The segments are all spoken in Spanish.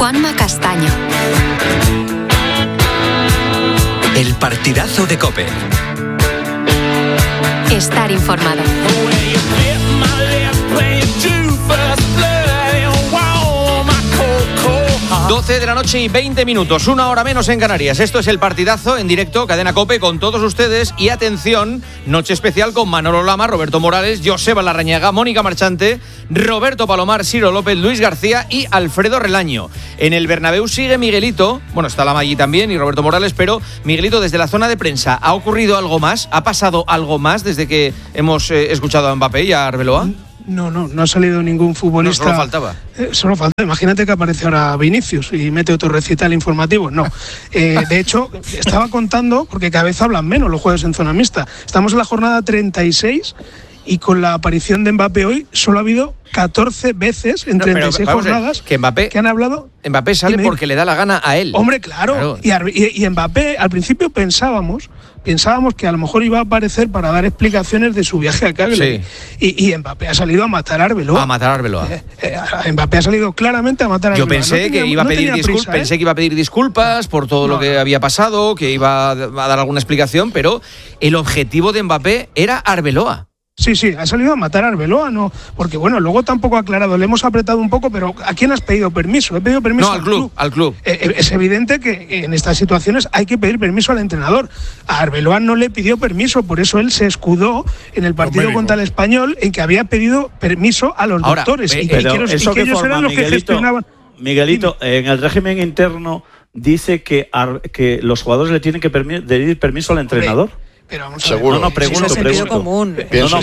Juanma Castaño. El partidazo de COPE. Estar informado. 12 de la noche y 20 minutos, una hora menos en Canarias. Esto es el partidazo en directo, Cadena COPE, con todos ustedes. Y atención, noche especial con Manolo Lama, Roberto Morales, Joseba Larrañaga, Mónica Marchante, Roberto Palomar, Ciro López, Luis García y Alfredo Relaño. En el Bernabéu sigue Miguelito, bueno, está Lama allí también y Roberto Morales, pero Miguelito, desde la zona de prensa, ¿ha ocurrido algo más? ¿Ha pasado algo más desde que hemos escuchado a Mbappé y a Arbeloa? No ha salido ningún futbolista. No, solo faltaba. Solo faltaba. Imagínate que aparece ahora Vinicius y mete otro recital informativo. No. De hecho, estaba contando, porque cada vez hablan menos los jueves en zona mixta. Estamos en la jornada 36 y con la aparición de Mbappé hoy solo ha habido 14 veces en 36 jornadas que han hablado. Mbappé sale porque le da la gana a él. Hombre, claro. Y Mbappé, al principio pensábamos que a lo mejor iba a aparecer para dar explicaciones de su viaje a Cagliari. Sí. Y Mbappé ha salido a matar a Arbeloa. Mbappé ha salido claramente a matar a Arbeloa. Yo pensé que iba a pedir disculpas, pensé que iba a pedir disculpas por todo lo que había pasado, que iba a dar alguna explicación, pero el objetivo de Mbappé era Arbeloa. Sí, ha salido a matar a Arbeloa, ¿no? Porque bueno, luego tampoco ha aclarado, le hemos apretado un poco, pero ¿a quién has pedido permiso? He pedido permiso al club. Es evidente que en estas situaciones hay que pedir permiso al entrenador. A Arbeloa no le pidió permiso, por eso él se escudó en el partido contra el Español en que había pedido permiso a los doctores. Y que ellos eran los que gestionaban. Miguelito, en el régimen interno dice que los jugadores le tienen que pedir permiso al entrenador. Pero vamos seguro. Pregunto. Eso es sentido común.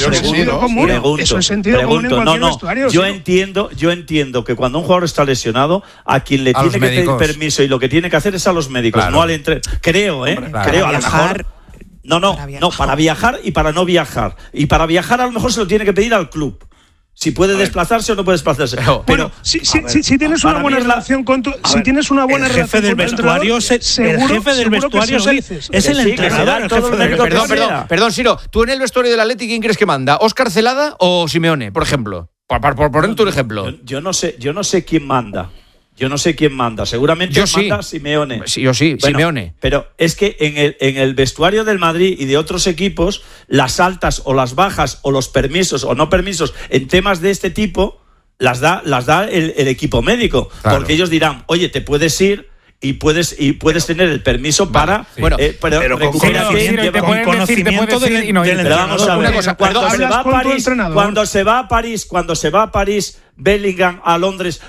Eso es sentido común en cualquier vestuario. Yo entiendo que cuando un jugador está lesionado, a quien le tiene que pedir permiso y lo que tiene que hacer es a los médicos, no al entrenador. Creo, creo, a lo mejor. Para viajar y para no viajar. Y para viajar a lo mejor se lo tiene que pedir al club. Si puede desplazarse o no puede desplazarse. Pero si tienes una buena relación con tu, si tienes una buena relación con tu entrenador, el jefe del vestuario es el entrenador. Perdón, Siro, tú en el vestuario del Atleti, ¿quién crees que manda? ¿Óscar Celada o Simeone, por ejemplo? Por poner tu ejemplo. Yo no sé quién manda. Seguramente manda Simeone. Simeone. Pero es que en el vestuario del Madrid y de otros equipos, las altas o las bajas o los permisos o no permisos en temas de este tipo las da el equipo médico. Claro. Porque ellos dirán, oye, te puedes ir y puedes tener el permiso para pero con conocimiento del entrenador. Una cosa, cuando se va a París Bellingham a Londres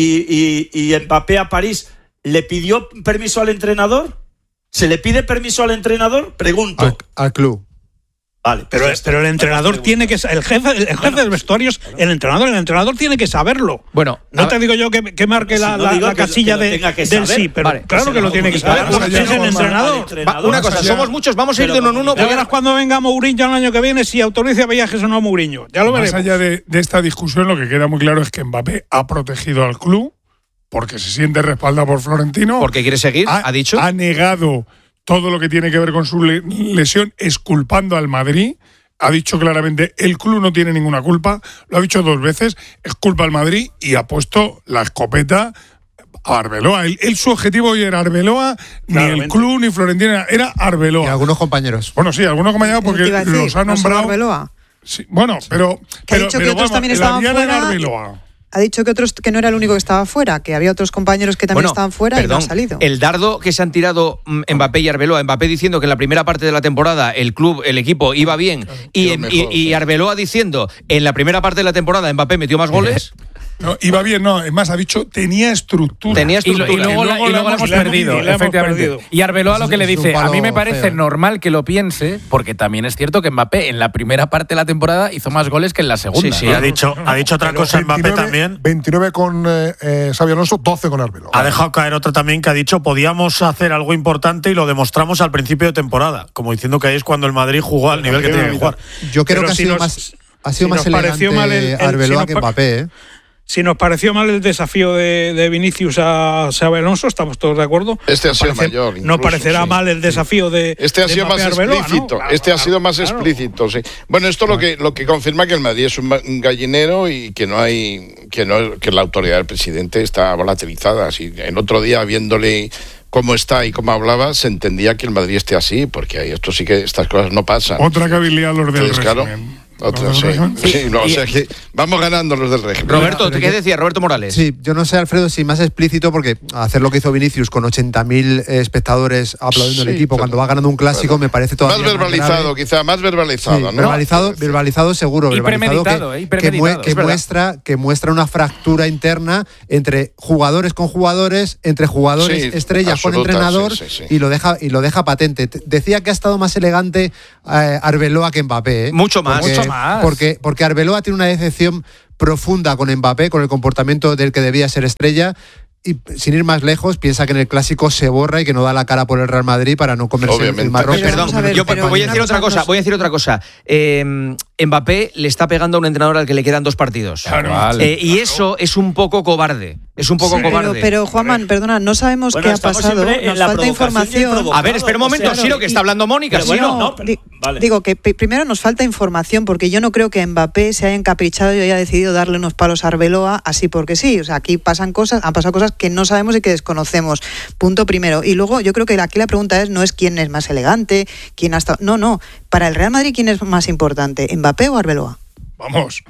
y Mbappé a París, ¿le pidió permiso al entrenador? ¿Se le pide permiso al entrenador? Pregunto. Al club. Vale, pero el entrenador tiene que el jefe del vestuario es el entrenador tiene que saberlo. Bueno, no te digo yo que marque la casilla del sí, pero claro que lo tiene que saber. Es el entrenador. Una cosa, somos muchos, vamos a ir de uno en uno. Ya verás cuando venga Mourinho el año que viene si autoriza viajes o no Mourinho. Ya lo veremos. Más allá de esta discusión, lo que queda muy claro es que Mbappé ha protegido al club porque se siente respaldado por Florentino. Porque quiere seguir, ha dicho. Ha negado todo lo que tiene que ver con su lesión, exculpando al Madrid. Ha dicho claramente, el club no tiene ninguna culpa, lo ha dicho 2 veces, es culpa al Madrid y ha puesto la escopeta a Arbeloa. Su objetivo hoy era Arbeloa, claramente. Ni el club ni Florentino, era Arbeloa. Y algunos compañeros. Bueno, sí, algunos compañeros porque los ha nombrado. Arbeloa. Sí, bueno, pero ha dicho que otros también estaban fuera. Ha dicho que no era el único que estaba fuera, que había otros compañeros que también estaban fuera y no han salido. El dardo que se han tirado Mbappé y Arbeloa, Mbappé diciendo que en la primera parte de la temporada el equipo iba bien y Arbeloa diciendo en la primera parte de la temporada Mbappé metió más goles. No, iba bien, no, es más, ha dicho tenía estructura. Y luego la hemos perdido, efectivamente. Y Arbeloa lo que le dice, a mí me parece normal que lo piense, porque también es cierto que Mbappé en la primera parte de la temporada hizo más goles que en la segunda. Sí, ha dicho otra cosa 29, Mbappé también. 29 con Xabi Alonso, 12 con Arbeloa. Ha dejado caer otra también que ha dicho, podíamos hacer algo importante y lo demostramos al principio de temporada, como diciendo que ahí es cuando el Madrid jugó al nivel que tenía que jugar. Yo creo que ha sido más elegante Arbeloa que Mbappé, Si nos pareció mal el desafío de Vinicius a Xabi Alonso, estamos todos de acuerdo. Este ha sido mayor. Incluso, nos parecerá mal el desafío de Este ha sido más Arbeloa, explícito. ¿no? Ha sido más explícito, sí. Bueno, esto lo que confirma que el Madrid es un gallinero y que que la autoridad del presidente está volatilizada. Así, el otro día, viéndole cómo está y cómo hablaba, se entendía que el Madrid esté así, porque esto sí que estas cosas no pasan. Otra que habilidad los del régimen. Claro, otra, sí. O sea que vamos ganando los del régimen. Roberto, ¿qué decía Roberto Morales? Sí, yo no sé, Alfredo, si más explícito, porque hacer lo que hizo Vinicius con 80.000 espectadores aplaudiendo el equipo cuando va ganando un clásico me parece todavía más verbalizado, quizá, más verbalizado, ¿no? Verbalizado seguro, y verbalizado que muestra una fractura interna entre jugadores con jugadores, entre jugadores estrellas con entrenador, y lo deja patente. Decía que ha estado más elegante Arbeloa que Mbappé, mucho más. Porque Arbeloa tiene una decepción profunda con Mbappé, con el comportamiento del que debía ser estrella, y sin ir más lejos, piensa que en el clásico se borra y que no da la cara por el Real Madrid para no comerse el marrón. Perdón, yo voy a decir otra cosa. Mbappé le está pegando a un entrenador al que le quedan 2 partidos. Y eso es un poco cobarde. Pero Juanman, perdona, no sabemos qué ha pasado. Nos falta información. A ver, espera un momento, Siro, que está hablando Mónica. Digo que primero nos falta información, porque yo no creo que Mbappé se haya encaprichado y haya decidido darle unos palos a Arbeloa así porque sí. O sea, aquí han pasado cosas que no sabemos y que desconocemos. Punto primero. Y luego yo creo que aquí la pregunta no es quién es más elegante, quién ha estado. No. Para el Real Madrid, ¿quién es más importante, Mbappé o Arbeloa? Vamos.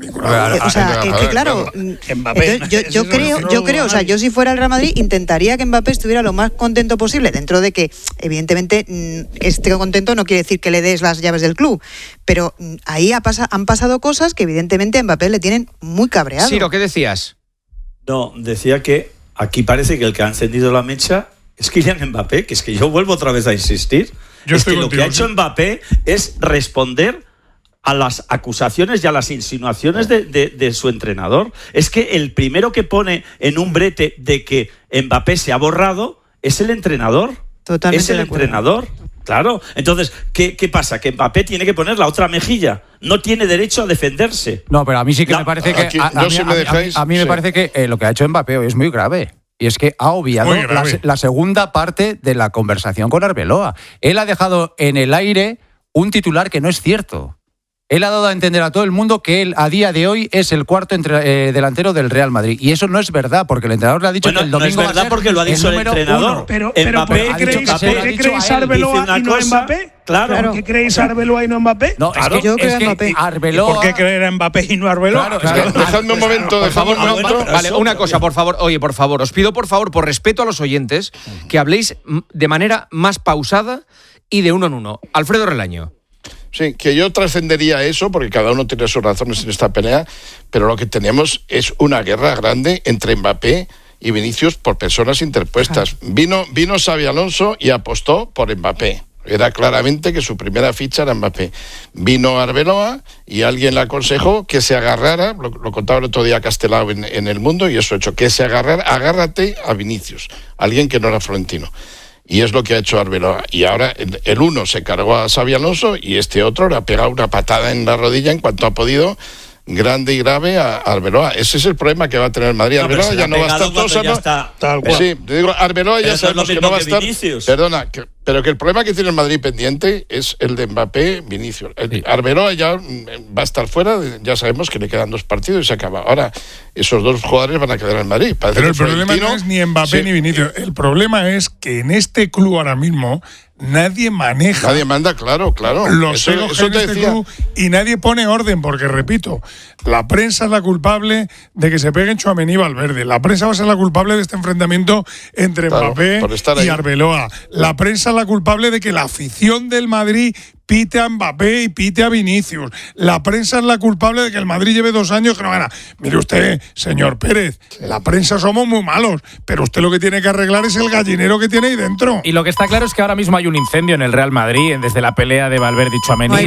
Claro, Mbappé. Yo creo, o sea, yo si fuera el Real Madrid intentaría que Mbappé estuviera lo más contento posible, dentro de que, evidentemente, esté contento no quiere decir que le des las llaves del club, pero ahí han pasado cosas que evidentemente a Mbappé le tienen muy cabreado. Siro, ¿qué decías? No, decía que aquí parece que el que ha encendido la mecha es Kylian Mbappé, que es que yo vuelvo otra vez a insistir. Lo que ha hecho Mbappé es responder a las acusaciones y a las insinuaciones de su entrenador. Es que el primero que pone en un brete de que Mbappé se ha borrado es el entrenador. Totalmente. Es el entrenador. Claro. Entonces, ¿qué pasa? Que Mbappé tiene que poner la otra mejilla. No tiene derecho a defenderse. No, pero a mí sí que me parece que... A mí me parece que lo que ha hecho Mbappé hoy es muy grave. Y es que ha obviado la segunda parte de la conversación con Arbeloa. Él ha dejado en el aire un titular que no es cierto. Él ha dado a entender a todo el mundo que él, a día de hoy, es el cuarto delantero del Real Madrid. Y eso no es verdad, porque el entrenador le ha dicho que el domingo no es verdad porque lo ha dicho el entrenador. Pero ¿por qué creéis Arbeloa y no Mbappé? Claro. ¿Por qué creéis Arbeloa y no Mbappé? No, claro, yo creo que Mbappé. ¿Por qué creer a Mbappé y no a Arbeloa? Dejadme un momento, Vale, una cosa, por favor. Oye, por favor, os pido, por favor, por respeto a los oyentes, que habléis de manera más pausada y de uno en uno. Alfredo Relaño. Sí, que yo trascendería eso, porque cada uno tiene sus razones en esta pelea, pero lo que tenemos es una guerra grande entre Mbappé y Vinicius por personas interpuestas. Vino Xabi Alonso y apostó por Mbappé. Era claramente que su primera ficha era Mbappé. Vino Arbeloa y alguien le aconsejó que se agarrara, lo contaba el otro día Castelao en El Mundo, y eso ha hecho, que se agárrate a Vinicius, alguien que no era florentino. Y es lo que ha hecho Arbeloa. Y ahora el uno se cargó a Xabi Alonso y este otro le ha pegado una patada en la rodilla en cuanto ha podido, grande y grave, a Arbeloa. Ese es el problema que va a tener el Madrid. Arbeloa ya no va a estar todo. Sí, te digo, Arbeloa ya sabemos que no va a estar. Perdona, pero que el problema que tiene el Madrid pendiente es el de Mbappé, Vinicius. Arbeloa ya va a estar fuera, ya sabemos que le quedan 2 partidos y se acaba. Ahora, esos 2 jugadores van a quedar en Madrid. Pero el problema no es ni Mbappé ni Vinicius. El problema es que en este club ahora mismo nadie maneja. Nadie manda, claro. Los egos de este club, y nadie pone orden, porque repito, la prensa es la culpable de que se peguen Tchouaméni y Valverde. La prensa va a ser la culpable de este enfrentamiento entre Mbappé y Arbeloa. La prensa es la culpable de que la afición del Madrid pite a Mbappé y pite a Vinicius. La prensa es la culpable de que el Madrid lleve 2 años que no gana. Mire usted, señor Pérez, la prensa somos muy malos, pero usted lo que tiene que arreglar es el gallinero que tiene ahí dentro. Y lo que está claro es que ahora mismo hay un incendio en el Real Madrid, desde la pelea de Valverde y Tchouaméni.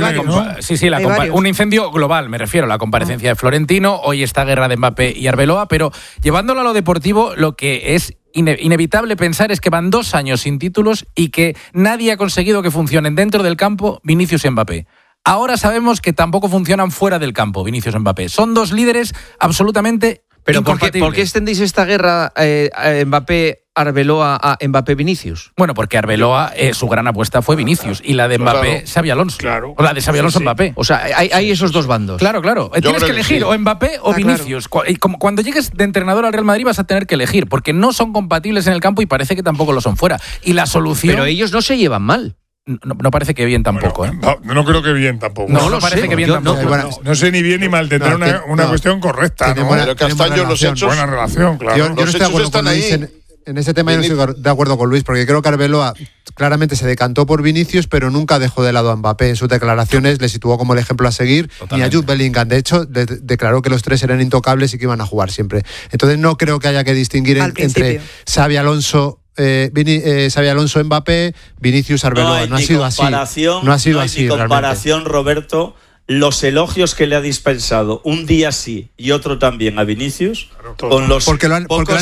Un incendio global, me refiero, la comparecencia de Florentino, hoy esta guerra de Mbappé y Arbeloa, pero llevándolo a lo deportivo, lo que es inevitable pensar es que van 2 años sin títulos y que nadie ha conseguido que funcionen dentro del campo Vinicius y Mbappé. Ahora sabemos que tampoco funcionan fuera del campo Vinicius y Mbappé. Son 2 líderes absolutamente Pero ¿por qué extendéis esta guerra Mbappé-Arbeloa a Mbappé-Vinicius? Bueno, porque Arbeloa, su gran apuesta fue Vinicius y la de Mbappé, Xabi Alonso. Claro. O la de Xabi Alonso, Mbappé. O sea, hay esos dos bandos. Claro. Tienes que elegir o Mbappé o Vinicius. Claro. Cuando llegues de entrenador al Real Madrid vas a tener que elegir, porque no son compatibles en el campo y parece que tampoco lo son fuera. Y la solución... Pero ellos no se llevan mal. No parece que bien tampoco, bueno, no creo que bien tampoco. No parece que bien tampoco. No sé ni bien ni mal, tendrá una cuestión correcta. Pero Castaño, los hechos... Buena relación, claro. Yo no estoy de acuerdo con Luis en ese tema. Yo no estoy de acuerdo con Luis, porque creo que Arbeloa claramente se decantó por Vinicius, pero nunca dejó de lado a Mbappé. En sus declaraciones le situó como el ejemplo a seguir. Totalmente. Ni a Jude Bellingham. De hecho, declaró que los tres eran intocables y que iban a jugar siempre. Entonces no creo que haya que distinguir entre Xabi Alonso... Xabi Alonso, Mbappé, Vinicius, Arbeloa. No ha sido así. No ha sido así. En comparación, Roberto, los elogios que le ha dispensado un día sí y otro también a Vinicius, con los porque lo han